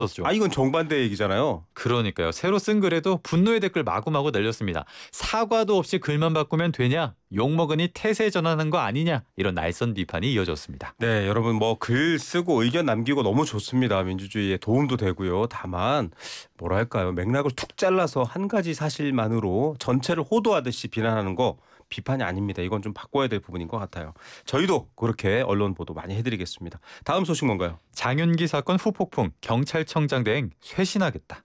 아, 이건 정반대 얘기잖아요. 그러니까요. 새로 쓴 글에도 분노의 댓글 마구마구 날렸습니다. 사과도 없이 글만 바꾸면 되냐? 욕먹으니 태세 전환한 거 아니냐? 이런 날선 비판이 이어졌습니다. 네, 여러분 뭐 글 쓰고 의견 남기고 너무 좋습니다. 민주주의에 도움도 되고요. 다만 뭐랄까요? 맥락을 툭 잘라서 한 가지 사실만으로 전체를 호도하듯이 비난하는 거 비판이 아닙니다. 이건 좀 바꿔야 될 부분인 것 같아요. 저희도 그렇게 언론 보도 많이 해드리겠습니다. 다음 소식 뭔가요? 장윤기 사건 후폭풍, 경찰청장 대행 쇄신하겠다.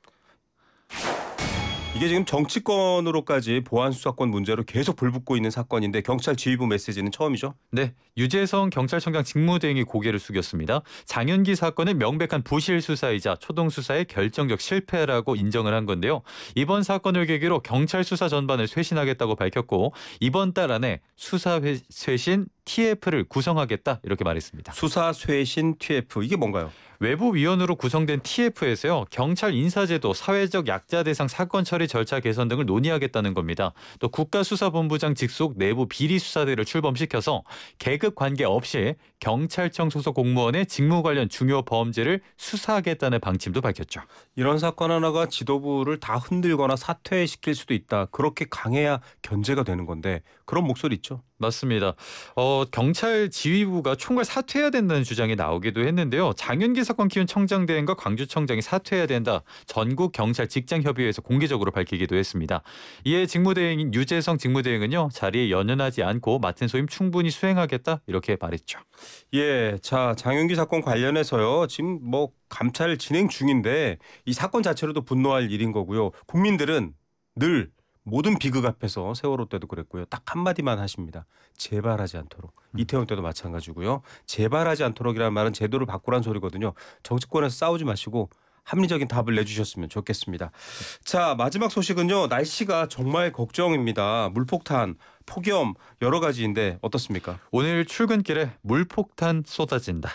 이게 지금 정치권으로까지 보안 수사권 문제로 계속 불붙고 있는 사건인데 경찰 지휘부 메시지는 처음이죠? 네, 유재성 경찰청장 직무대행이 고개를 숙였습니다. 장윤기 사건은 명백한 부실 수사이자 초동 수사의 결정적 실패라고 인정을 한 건데요. 이번 사건을 계기로 경찰 수사 전반을 쇄신하겠다고 밝혔고 이번 달 안에 수사 쇄신 TF를 구성하겠다 이렇게 말했습니다. 수사 쇄신 TF 이게 뭔가요? 외부위원으로 구성된 TF에서요. 경찰 인사제도, 사회적 약자 대상 사건 처리 절차 개선 등을 논의하겠다는 겁니다. 또 국가수사본부장 직속 내부 비리수사대를 출범시켜서 계급 관계 없이 경찰청 소속 공무원의 직무 관련 중요 범죄를 수사하겠다는 방침도 밝혔죠. 이런 사건 하나가 지도부를 다 흔들거나 사퇴시킬 수도 있다. 그렇게 강해야 견제가 되는 건데 그런 목소리 있죠. 맞습니다. 경찰 지휘부가 총괄 사퇴해야 된다는 주장이 나오기도 했는데요. 장윤기 사건 키운 청장 대행과 광주청장이 사퇴해야 된다. 전국 경찰 직장협의회에서 공개적으로 밝히기도 했습니다. 이에 직무대행인 유재성 직무대행은요. 자리에 연연하지 않고 맡은 소임 충분히 수행하겠다 이렇게 말했죠. 예, 자 장윤기 사건 관련해서요. 지금 뭐 감찰 진행 중인데 이 사건 자체로도 분노할 일인 거고요. 국민들은 늘 모든 비극 앞에서 세월호 때도 그랬고요. 딱 한마디만 하십니다. 재발하지 않도록. 이태원 때도 마찬가지고요. 재발하지 않도록이라는 말은 제도를 바꾸란 소리거든요. 정치권에서 싸우지 마시고 합리적인 답을 내주셨으면 좋겠습니다. 자, 마지막 소식은요. 날씨가 정말 걱정입니다. 물폭탄, 폭염 여러 가지인데 어떻습니까? 오늘 출근길에 물폭탄 쏟아진다.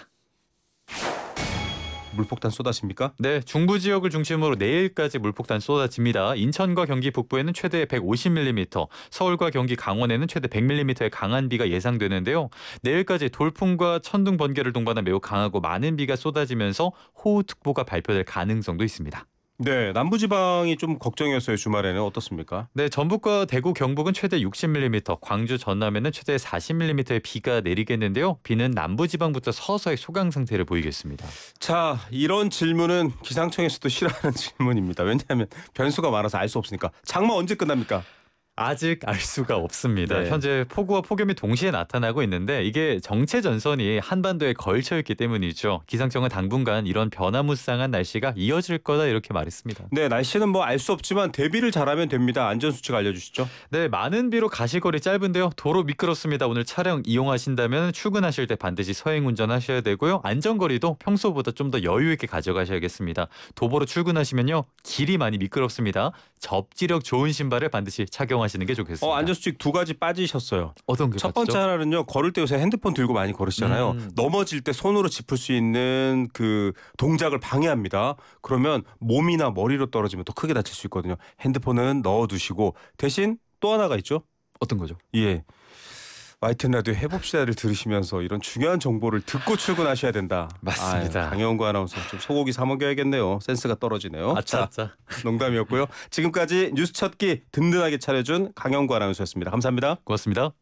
물폭탄 쏟아집니까? 네, 중부 지역을 중심으로 내일까지 물폭탄 쏟아집니다. 인천과 경기 북부에는 최대 150mm, 서울과 경기 강원에는 최대 100mm의 강한 비가 예상되는데요. 내일까지 돌풍과 천둥 번개를 동반한 매우 강하고 많은 비가 쏟아지면서 호우특보가 발표될 가능성도 있습니다. 네, 남부지방이 좀 걱정이었어요. 주말에는 어떻습니까? 네, 전북과 대구, 경북은 최대 60mm, 광주, 전남에는 최대 40mm의 비가 내리겠는데요. 비는 남부지방부터 서서히 소강 상태를 보이겠습니다. 자, 이런 질문은 기상청에서도 싫어하는 질문입니다. 왜냐하면 변수가 많아서 알 수 없으니까. 장마 언제 끝납니까? 아직 알 수가 없습니다. 네. 현재 폭우와 폭염이 동시에 나타나고 있는데 이게 정체 전선이 한반도에 걸쳐 있기 때문이죠. 기상청은 당분간 이런 변화무쌍한 날씨가 이어질 거다 이렇게 말했습니다. 네, 날씨는 뭐 알 수 없지만 대비를 잘하면 됩니다. 안전수칙 알려주시죠. 네, 많은 비로 가시거리 짧은데요. 도로 미끄럽습니다. 오늘 차량 이용하신다면 출근하실 때 반드시 서행 운전하셔야 되고요. 안전거리도 평소보다 좀 더 여유 있게 가져가셔야겠습니다. 도보로 출근하시면요. 길이 많이 미끄럽습니다. 접지력 좋은 신발을 반드시 착용하시는 게 좋겠습니다. 안전수칙 두 가지 빠지셨어요. 어떤 게 첫 맞죠? 번째 하나는요. 걸을 때 요새 핸드폰 들고 많이 걸으시잖아요. 넘어질 때 손으로 짚을 수 있는 그 동작을 방해합니다. 그러면 몸이나 머리로 떨어지면 더 크게 다칠 수 있거든요. 핸드폰은 넣어두시고 대신 또 하나가 있죠. 어떤 거죠? 예. YTN 라디오 해봅시다를 들으시면서 이런 중요한 정보를 듣고 출근하셔야 된다. 맞습니다. 강영구 아나운서 좀 소고기 사 먹여야겠네요. 센스가 떨어지네요. 아차. 농담이었고요. 지금까지 뉴스 첫 끼 든든하게 차려준 강영구 아나운서였습니다. 감사합니다. 고맙습니다.